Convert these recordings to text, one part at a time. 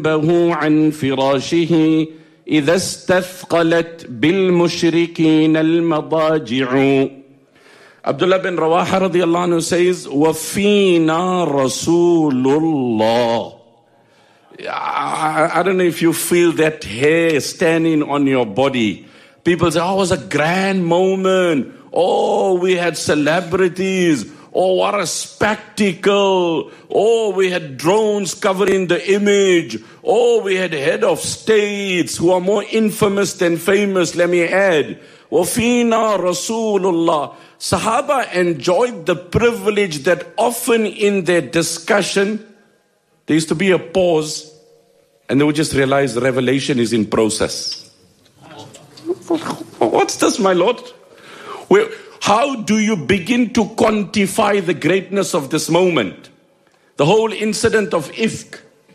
به عن فراشه إذا استثقلت بالمشركين المضاجع. Abdullah bin Rawaha radiallahu anhu says, وَفِينَا رَسُولُ اللَّهِ. I don't know if you feel that hair standing on your body. People say, oh, it was a grand moment. Oh, we had celebrities. Oh, what a spectacle. Oh, we had drones covering the image. Oh, we had head of states who are more infamous than famous, let me add. وَفِينَا رَسُولُ اللَّهِ. Sahaba enjoyed the privilege that often in their discussion, there used to be a pause and they would just realize revelation is in process. What's this, my Lord? How do you begin to quantify the greatness of this moment? The whole incident of Ifk,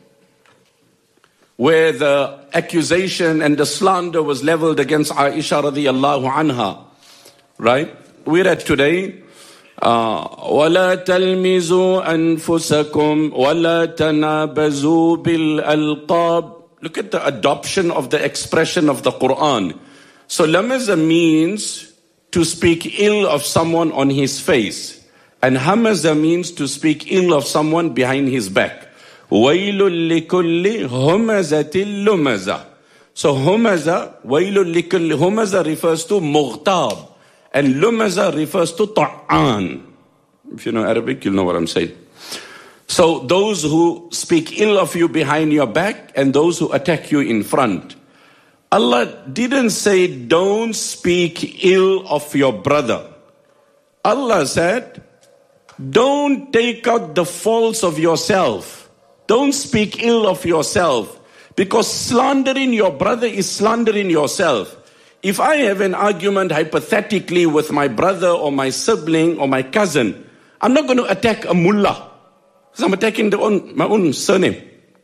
where the accusation and the slander was leveled against Aisha radiallahu anha, right? We read today, وَلَا تَلْمِزُوا أَنفُسَكُمْ وَلَا تَنَابَزُوا بِالْأَلْقَابِ. Look at the adoption of the expression of the Quran. So lamaza means to speak ill of someone on his face, and hamaza means to speak ill of someone behind his back. وَيْلٌ لِكُلِّ هُمَزَةٍ لُمَزَةٍ. So humaza, وَيْلٌ لِكُلِّ humaza refers to mughtab, and lumaza refers to ta'an. If you know Arabic, you'll know what I'm saying. So those who speak ill of you behind your back and those who attack you in front. Allah didn't say don't speak ill of your brother. Allah said don't take out the faults of yourself. Don't speak ill of yourself, because slandering your brother is slandering yourself. If I have an argument hypothetically with my brother or my sibling or my cousin, I'm not going to attack a mullah, because I'm attacking my own surname.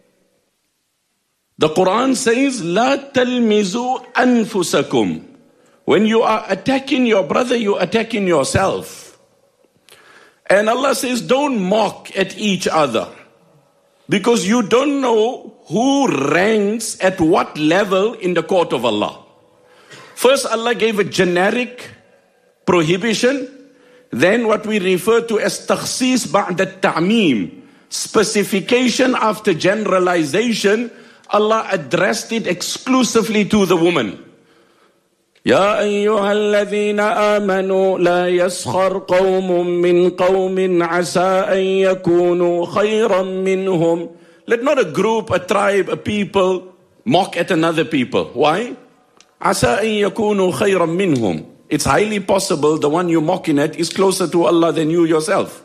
The Quran says, لا تلمزوا أنفسكم. When you are attacking your brother, you're attacking yourself. And Allah says, don't mock at each other, because you don't know who ranks at what level in the court of Allah. First, Allah gave a generic prohibition. Then what we refer to as takhsis ba'da ta'meem, specification after generalization. Allah addressed it exclusively to the woman. يا أيها الذين آمنوا لا يسخر قوم من قوم عسى أن يكونوا خيرا منهم. Let not a group, a tribe, a people mock at another people. Why? عسى أن يكونوا خيرا منهم. It's highly possible the one you're mocking at is closer to Allah than you yourself.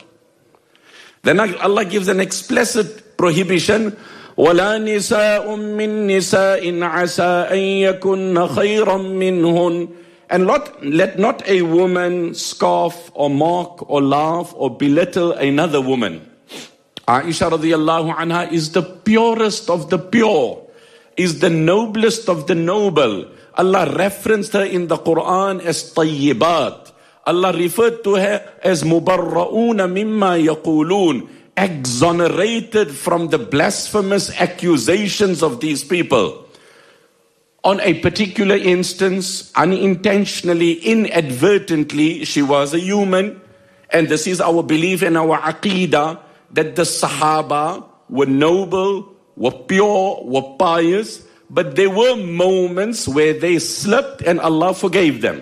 Then Allah gives an explicit prohibition. وَلَا نِسَاءٌ مِّن نِسَاءٍ عَسَىٰ أَن يَكُنَّ خَيْرًا مِّنْهُنْ. And let not a woman scoff or mock or laugh or belittle another woman. Aisha radiallahu anha is the purest of the pure, is the noblest of the noble. Allah referenced her in the Quran as tayyibat. Allah referred to her as mubarra'una mimma yaqulun, exonerated from the blasphemous accusations of these people. On a particular instance, unintentionally, inadvertently, she was a human. And this is our belief and our aqeedah, that the Sahaba were noble, were pure, were pious, but there were moments where they slipped and Allah forgave them.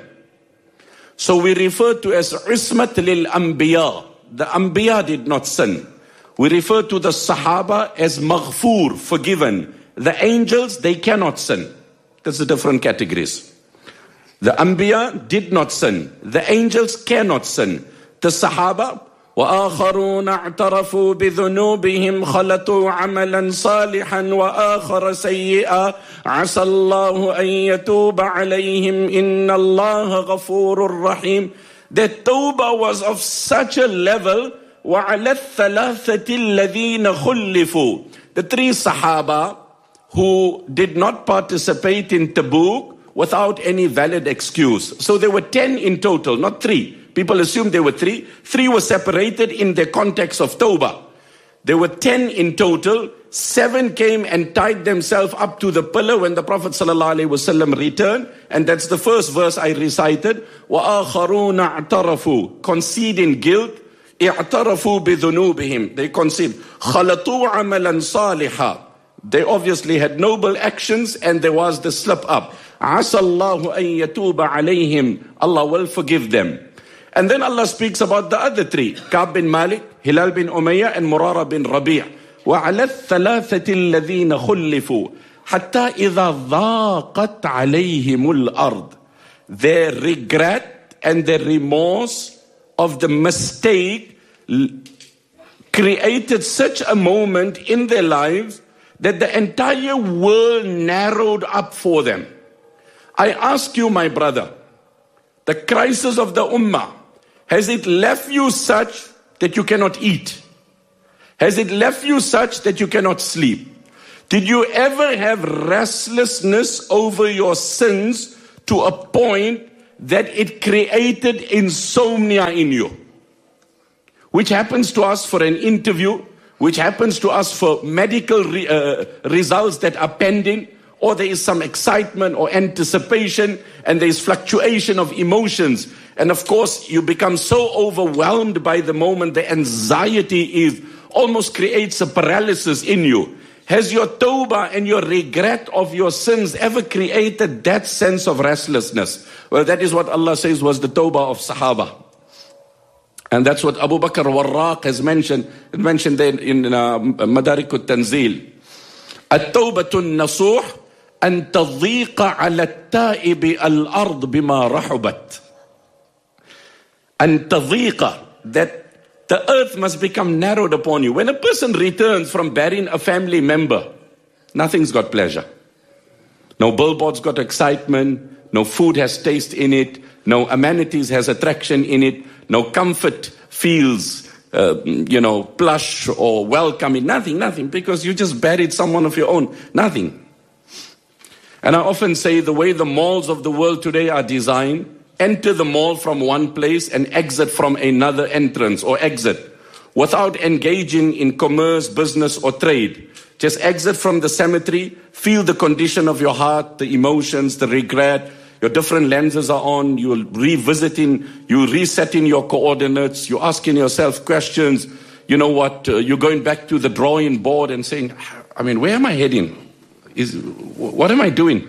So we refer to as ismat lil anbiya. The anbiya did not sin. We refer to the Sahaba as maghfur, forgiven. The angels, they cannot sin. That's the different categories. The Anbiya did not sin. The angels cannot sin. The Sahaba, وَآخَرُونَ اعْتَرَفُوا بِذُنُوبِهِمْ خَلَطُوا عَمَلًا صَالِحًا وَآخَرَ سَيِّئًا عَسَى اللَّهُ أَن يَتُوبَ عَلَيْهِمْ إِنَّ اللَّهَ غَفُورٌ رَحِيمٌ. Their tawbah was of such a level, وَعَلَى الثَّلَاثَةِ الَّذِينَ خُلِّفُوا. The three Sahaba who did not participate in Tabuk without any valid excuse. So there were 10 in total, not 3. People assume there were 3. 3 were separated in the context of Tawbah. There were 10 in total. 7 came and tied themselves up to the pillar when the Prophet ﷺ returned. And that's the first verse I recited. وَآخَرُونَ اعْتَرَفُوا, conceding guilt. اعْتَرَفُوا بِذُنُوبِهِمْ, they concede. خَلَطُوا عَمَلًا صَالِحًا, they obviously had noble actions and there was the slip up. عَسَى اللَّهُ أَن يَتُوبَ عَلَيْهِمْ, Allah will forgive them. And then Allah speaks about the other 3, Ka'b bin Malik, Hilal bin Umayyah, and Murara bin Rabi'. وَعَلَى الثَّلَاثَةِ الَّذِينَ خُلِّفُوا حَتَّى إِذَا ضَاقَتْ عَلَيْهِمُ الْأَرْضِ, their regret and their remorse of the mistake created such a moment in their lives that the entire world narrowed up for them. I ask you, my brother, the crisis of the ummah, has it left you such that you cannot eat? Has it left you such that you cannot sleep? Did you ever have restlessness over your sins to a point that it created insomnia in you? Which happens to us for an interview, which happens to us for medical results that are pending, or there is some excitement or anticipation and there is fluctuation of emotions. And of course, you become so overwhelmed by the moment, the anxiety almost creates a paralysis in you. Has your tawbah and your regret of your sins ever created that sense of restlessness? Well, that is what Allah says was the tawbah of Sahaba. And that's what Abu Bakr Warraq has mentioned. It mentioned there in Madarik al-Tanzil. التوبة النصوح أن تضيق على التائب الأرض بما رحبت. أن تضيق, that the earth must become narrowed upon you. When a person returns from burying a family member, nothing's got pleasure. No billboards got excitement, no food has taste in it, no amenities has attraction in it, no comfort feels, plush or welcoming, nothing, because you just buried someone of your own, nothing. And I often say the way the malls of the world today are designed, enter the mall from one place and exit from another entrance or exit without engaging in commerce, business or trade. Just exit from the cemetery, feel the condition of your heart, the emotions, the regret. Your different lenses are on, you're revisiting, you're resetting your coordinates, you're asking yourself questions. You know what, you're going back to the drawing board and saying, where am I heading? What am I doing?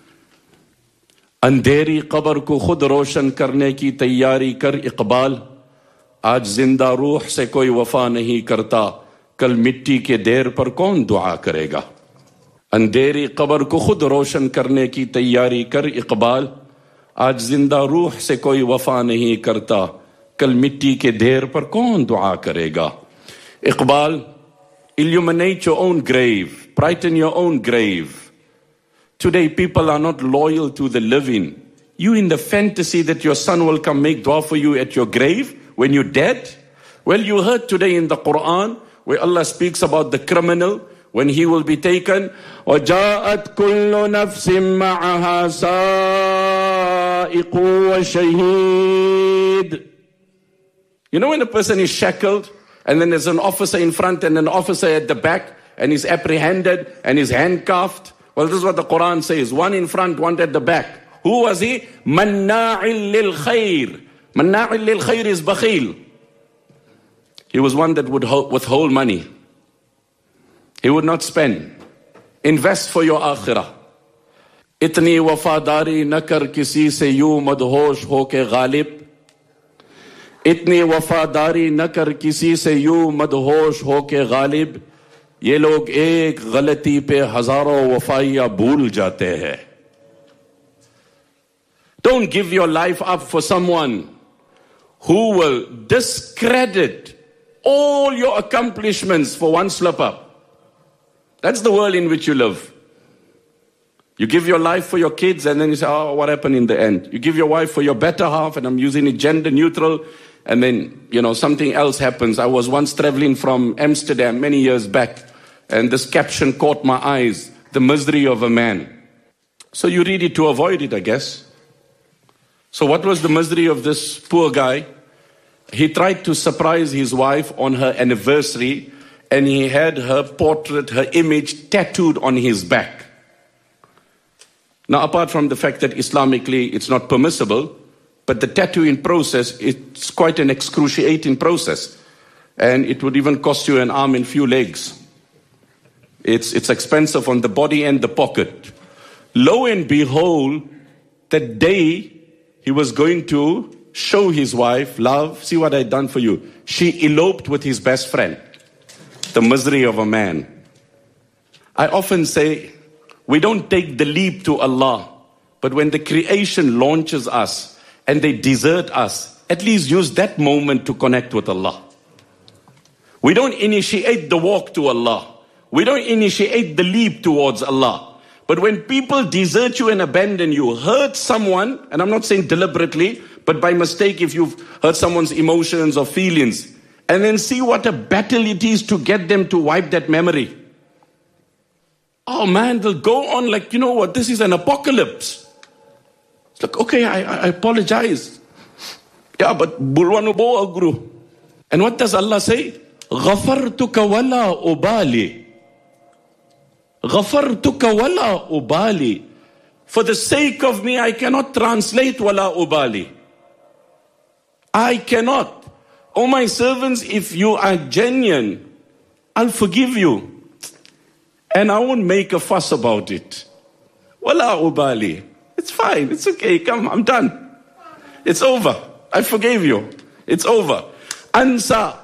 अंधेरी कब्र को खुद रोशन करने की तैयारी कर इकबाल, आज जिंदा रूह से कोई वफा नहीं करता, कल मिट्टी के ढेर पर कौन दुआ करेगा? अंधेरी कब्र को खुद रोशन करने की तैयारी कर इकबाल, आज जिंदा रूह से कोई वफा नहीं करता, कल मिट्टी के ढेर पर कौन दुआ करेगा? Iqbal, illuminate your own grave, brighten your own grave. Today people are not loyal to the living. You in the fantasy that your son will come make dua for you at your grave when you're dead? Well, you heard today in the Quran where Allah speaks about the criminal when he will be taken. وَجَاءَتْ كُلُّ نَفْسٍ مَعَهَا سَائِقٌ وَشَهِيدٌ. You know when a person is shackled and then there's an officer in front and an officer at the back and he's apprehended and he's handcuffed? Well, this is what the Quran says. One in front, one at the back. Who was he? Manna'il lil khair. Manna'il lil khair is bakhil. He was one that would withhold money. He would not spend. Invest for your akhirah. Itni wafadari na kar kisi se yu madhosh ho ke ghalib. Itni wafadari na kar kisi se yu madhosh ho ke ghalib. ये लोग एक गलती पे हजारों वफाइयां भूल जाते हैं. Don't give your life up for someone who will discredit all your accomplishments for one slip up. That's the world in which you live. You give your life for your kids and then you say, oh, what happened in the end? You give your wife for your better half, and I'm using it gender neutral, and then, something else happens. I was once traveling from Amsterdam many years back, and this caption caught my eyes, the misery of a man. So you read it to avoid it, I guess. So what was the misery of this poor guy? He tried to surprise his wife on her anniversary, and he had her portrait, her image tattooed on his back. Now, apart from the fact that Islamically it's not permissible, but the tattooing process, it's quite an excruciating process. And it would even cost you an arm and few legs. It's expensive on the body and the pocket. Lo and behold, that day he was going to show his wife, love, see what I've done for you. She eloped with his best friend. The misery of a man. I often say, we don't take the leap to Allah, but when the creation launches us and they desert us, at least use that moment to connect with Allah. We don't initiate the walk to Allah. We don't initiate the leap towards Allah. But when people desert you and abandon you, hurt someone, and I'm not saying deliberately, but by mistake if you've hurt someone's emotions or feelings, and then see what a battle it is to get them to wipe that memory. Oh man, they'll go on like, you know what, this is an apocalypse. It's like, okay, I apologize. Yeah, but bulwanu bo agru. And what does Allah say? غَفَرْتُكَ وَلَا أُبَالِي غَفَرْتُكَ وَلَا أُبَالِي. For the sake of me, I cannot translate وَلَا أُبَالِي. I cannot. Oh my servants, if you are genuine, I'll forgive you. And I won't make a fuss about it. Wala ubali. It's fine. It's okay. Come, I'm done. It's over. I forgave you. It's over. Ansa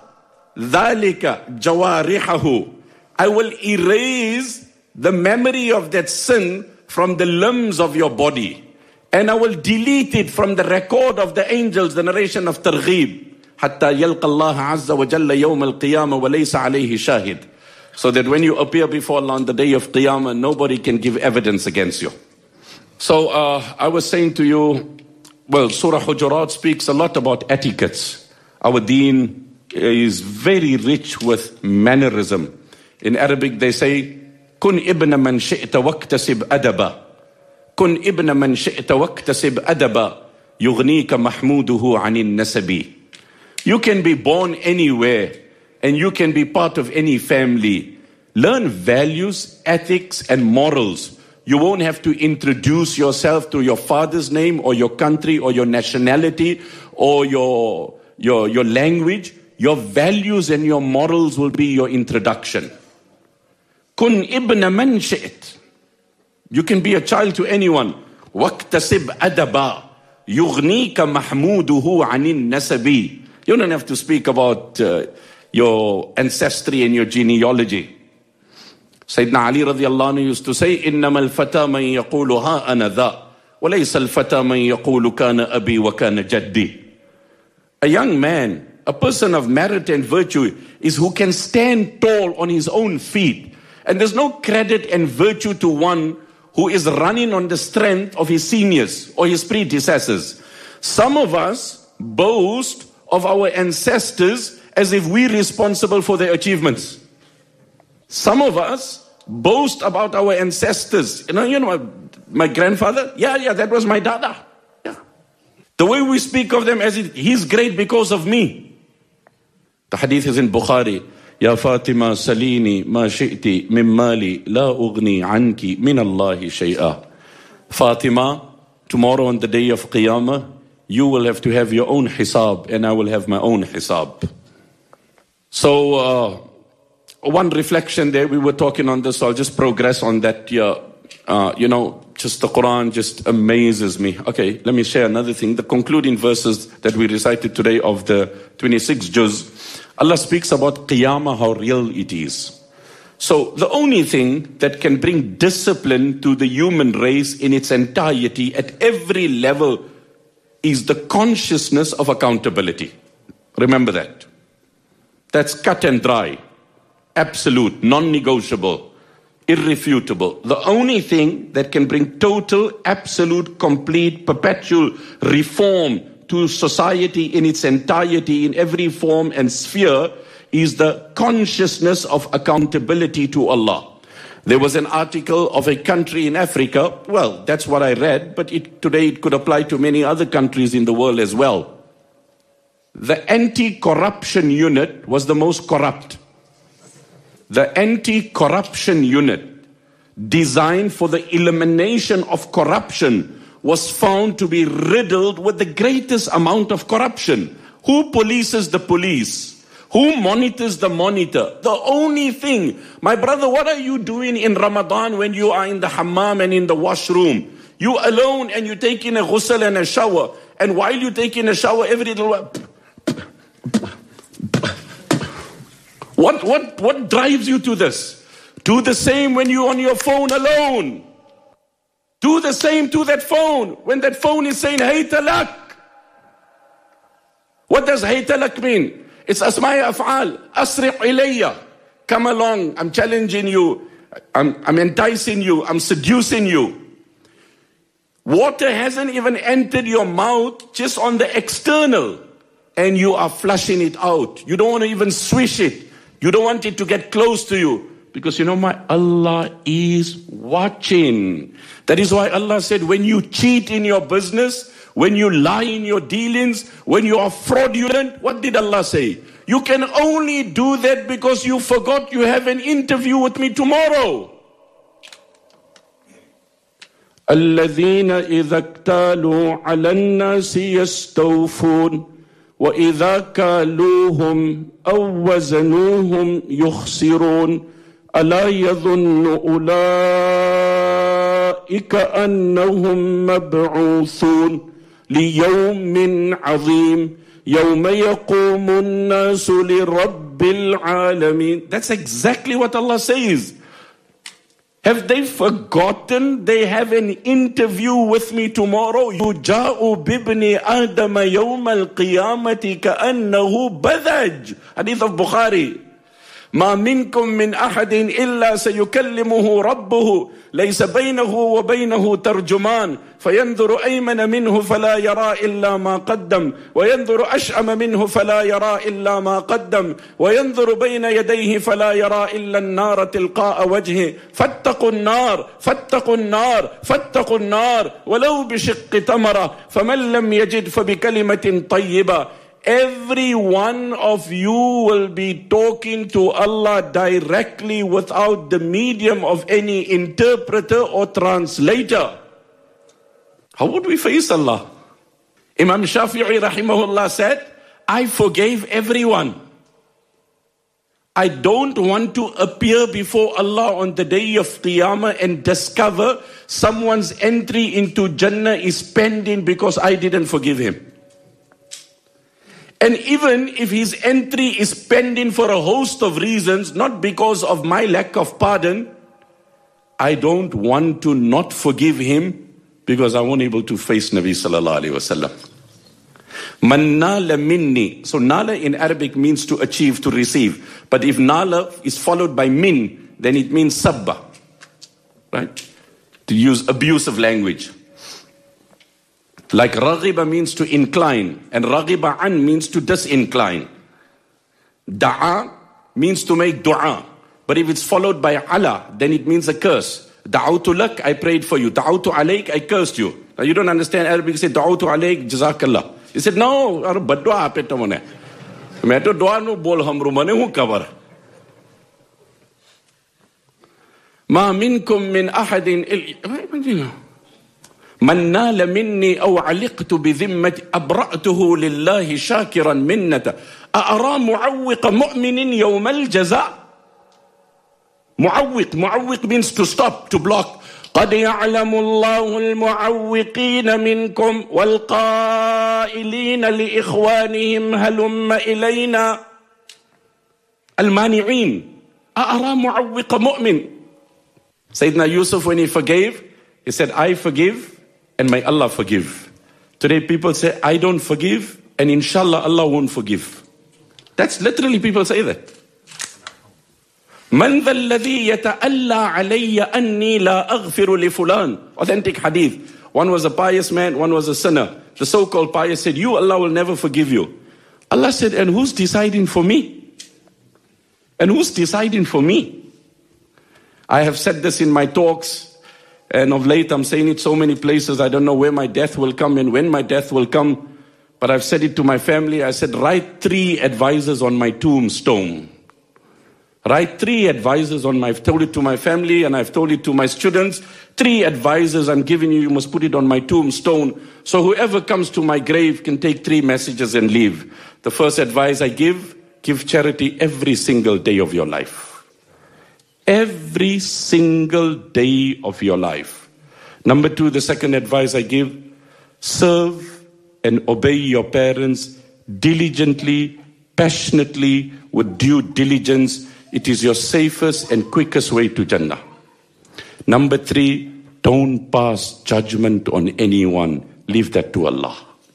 dhalika jawarihahu. I will erase the memory of that sin from the limbs of your body. And I will delete it from the record of the angels, the narration of Targhib. Hatta yalqa Allah azza wa jalla yawm al-qiyamah wa laysa alayhi shahid. So that when you appear before Allah on the day of Qiyamah, nobody can give evidence against you. So I was saying to you, well, Surah Hujurat speaks a lot about etiquettes. Our deen is very rich with mannerism. In Arabic they say, Kun ibn man shi'ta waqtasib adaba. Kun ibn man shi'ta waqtasib adaba. Yughnika mahmuduhu anin nasabi. You can be born anywhere. And you can be part of any family. Learn values, ethics, and morals. You won't have to introduce yourself to your father's name or your country or your nationality or your language. Your values and your morals will be your introduction. Kun ibn man shi'it. You can be a child to anyone. Waqtasib adaba. Yughnika mahmuduhu anin nasabi. You don't have to speak about your ancestry and your genealogy. Sayyidina Ali radiallahu anhu used to say, إِنَّمَا الْفَتَى مَنْ يَقُولُ هَا أَنَا ذَا وَلَيْسَ الْفَتَى مَنْ يَقُولُ كَانَ أَبِي وَكَانَ جَدِّي. A young man, a person of merit and virtue, is who can stand tall on his own feet. And there's no credit and virtue to one who is running on the strength of his seniors or his predecessors. Some of us boast of our ancestors as if we're responsible for their achievements. Some of us boast about our ancestors. You know, my grandfather? Yeah, that was my dada. Yeah. The way we speak of them as if he's great because of me. The hadith is in Bukhari. Ya Fatima salini ma shi'ti min mali la ughni anki min Allahi shay'a. Fatima, tomorrow on the day of Qiyamah, you will have to have your own hisab and I will have my own hisab. So, one reflection there, we were talking on this, so I'll just progress on that. Just the Quran just amazes me. Okay, let me share another thing. The concluding verses that we recited today of the 26th juz, Allah speaks about Qiyamah, how real it is. So the only thing that can bring discipline to the human race in its entirety at every level is the consciousness of accountability. Remember that. That's cut and dry. Absolute, non-negotiable, irrefutable. The only thing that can bring total, absolute, complete, perpetual reform to society in its entirety, in every form and sphere, is the consciousness of accountability to Allah. There was an article of a country in Africa. Well, that's what I read, but today it could apply to many other countries in the world as well. The anti-corruption unit was the most corrupt. the anti-corruption unit designed for the elimination of corruption was found to be riddled with the greatest amount of corruption. Who polices the police? Who monitors the monitor? The only thing, my brother, what are you doing in Ramadan when you are in the hammam and in the washroom? You alone and you take in a ghusl and a shower. And while you take in a shower, every little what drives you to this? Do the same when you're on your phone alone. Do the same to that phone. When that phone is saying, hey talak. What does hey talak mean? It's asma'i af'al. Asri' ilayya. Come along. I'm challenging you. I'm enticing you. I'm seducing you. Water hasn't even entered your mouth, just on the external. And you are flushing it out. You don't want to even swish it. You don't want it to get close to you. Because you know my Allah is watching. That is why Allah said, when you cheat in your business, when you lie in your dealings, when you are fraudulent, what did Allah say? You can only do that because you forgot you have an interview with me tomorrow. الذين إذا اكتالوا على الناس يستوفون وإذا كالوهم أو وزنوهم يخسرون ألا يظن أولئك أنهم مبعوثون ليوم عظيم يوم يقوم الناس لرب العالمين. That's exactly what Allah says. Have they forgotten they have an interview with me tomorrow? يُجَاءُ بِابْنِ آدَمَ يَوْمَ الْقِيَامَةِ كَأَنَّهُ بَذَجْ. Hadith of Bukhari. ما منكم من أحد إلا سيكلمه ربه ليس بينه وبينه ترجمان فينظر أيمن منه فلا يرى إلا ما قدم وينظر أشأم منه فلا يرى إلا ما قدم وينظر بين يديه فلا يرى إلا النار تلقاء وجهه فاتقوا النار فاتقوا النار فاتقوا النار ولو بشق تمرة فمن لم يجد فبكلمة طيبة. Every one of you will be talking to Allah directly without the medium of any interpreter or translator. How would we face Allah? Imam Shafi'i rahimahullah said, I forgave everyone. I don't want to appear before Allah on the day of Qiyamah and discover someone's entry into Jannah is pending because I didn't forgive him. And even if his entry is pending for a host of reasons, not because of my lack of pardon, I don't want to not forgive him because I wasn't able to face Nabi sallallahu alaihi wasallam. Man nala minni. So nala in Arabic means to achieve, to receive. But if nala is followed by min, then it means sabba. Right? To use abusive language. Like raghiba means to incline, and raghiba an means to disincline. Da'a means to make dua. But if it's followed by ala, then it means a curse. Da'awtu lak, I prayed for you. Da'awtu alayk, I cursed you. Now you don't understand Arabic, you say da'awtu alayk, jazakallah. He said, no, bad dua ape tamone. Main to dua no bol hamru mane hu kabar. Ma minkum min ahadin من نال مني أو علقت بذمة أبرأته لله شاكرا منة أأرى معوق مؤمن يوم الجزاء. معوق means to stop, to block. قد يعلم الله المعوقين منكم والقائلين لإخوانهم هلم إلينا المانعين. أأرى معوق مؤمن. Sayyidina Yusuf, when he forgave, he said, I forgive and may Allah forgive. Today people say, I don't forgive and inshallah Allah won't forgive. That's literally people say that. من ذا الذي يتألى علي أني لا أغفر لفلان. Authentic hadith. One was a pious man, one was a sinner. The so-called pious said, you, Allah will never forgive you. Allah said, and who's deciding for me? And who's deciding for me? I have said this in my talks. And of late, I'm saying it so many places, I don't know where my death will come and when my death will come. But I've said it to my family. I said, write 3 advisors on my tombstone. Write 3 advices on I've told it to my family and I've told it to my students. 3 advices I'm giving you, you must put it on my tombstone. So whoever comes to my grave can take 3 messages and leave. The first advice I give charity every single day of your life. Every single day of your life. Number 2, the second advice I give, serve and obey your parents diligently, passionately, with due diligence. It is your safest and quickest way to Jannah. Number 3, don't pass judgment on anyone. Leave that to Allah.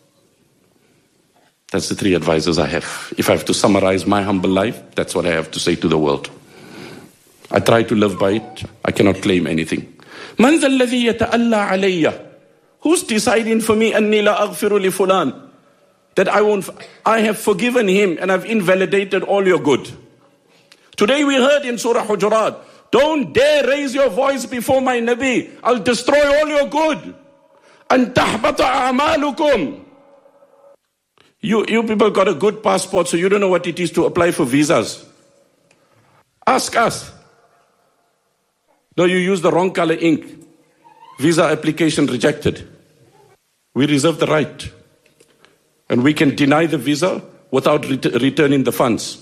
That's the 3 advices I have. If I have to summarize my humble life, that's what I have to say to the world. I try to live by it. I cannot claim anything. Man dhal ladhi yata'alla alayya? Who's deciding for me anni la aghfiru li fulan? That I have forgiven him and I've invalidated all your good. Today we heard in Surah Hujurat, don't dare raise your voice before my Nabi. I'll destroy all your good. An tahbata a'malukum. You people got a good passport, so you don't know what it is to apply for visas. Ask us. No, you use the wrong color ink. Visa application rejected. We reserve the right. And we can deny the visa without returning the funds.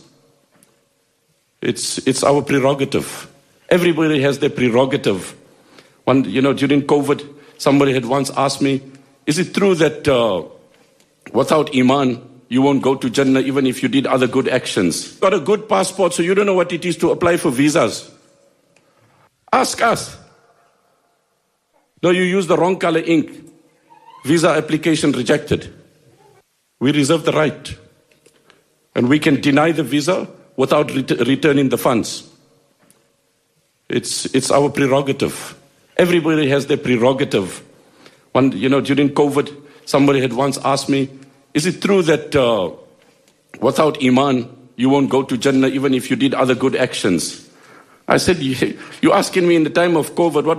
It's our prerogative. Everybody has their prerogative. During COVID, somebody had once asked me, is it true that without Iman, you won't go to Jannah even if you did other good actions? Got a good passport, so you don't know what it is to apply for visas. Ask us. No, you use the wrong color ink. Visa application rejected. We reserve the right. And we can deny the visa without returning the funds. It's our prerogative. Everybody has their prerogative. During COVID, somebody had once asked me, is it true that without Iman, you won't go to Jannah even if you did other good actions? I said, you're asking me in the time of COVID, what